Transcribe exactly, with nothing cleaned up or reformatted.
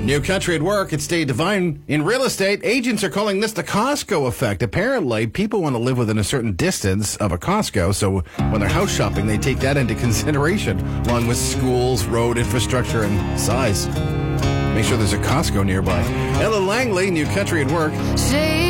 New Country at Work, it's Dave Devine. In real estate, agents are calling this the Costco effect. Apparently, people want to live within a certain distance of a Costco, so when they're house shopping, they take that into consideration, along with schools, road infrastructure, and size. Make sure there's a Costco nearby. Ella Langley, New Country at Work.